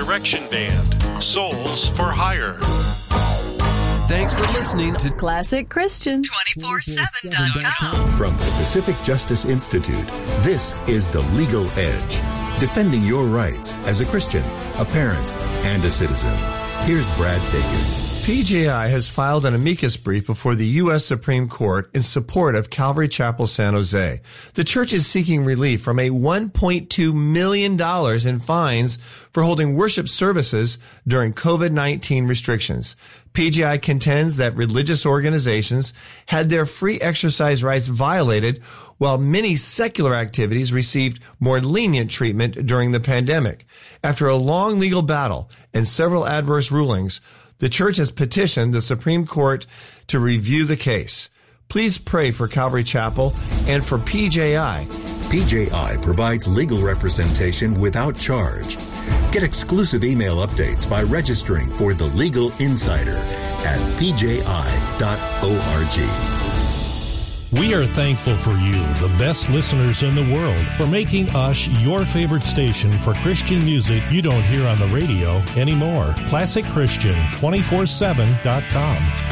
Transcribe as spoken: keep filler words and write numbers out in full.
Resurrection Band, Souls for Hire. Thanks for listening to Classic Christian two four seven dot com. From the Pacific Justice Institute, this is The Legal Edge, defending your rights as a Christian, a parent, and a citizen. Here's Brad Dacus. P J I has filed an amicus brief before the U S Supreme Court in support of Calvary Chapel San Jose. The church is seeking relief from a one point two million dollars in fines for holding worship services during COVID nineteen restrictions. P J I contends that religious organizations had their free exercise rights violated, while many secular activities received more lenient treatment during the pandemic. After a long legal battle and several adverse rulings, the church has petitioned the Supreme Court to review the case. Please pray for Calvary Chapel and for P J I. P J I provides legal representation without charge. Get exclusive email updates by registering for The Legal Insider at p j i dot org. We are thankful for you, the best listeners in the world, for making us your favorite station for Christian music you don't hear on the radio anymore. Classic Christian two four seven dot com.